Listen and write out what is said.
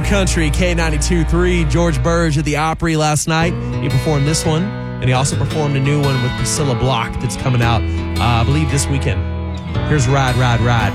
Country, K92.3. George Burge at the Opry last night. He performed this one, and he also performed a new one with Priscilla Block that's coming out, I believe, this weekend. Here's Ride, Ride, Ride.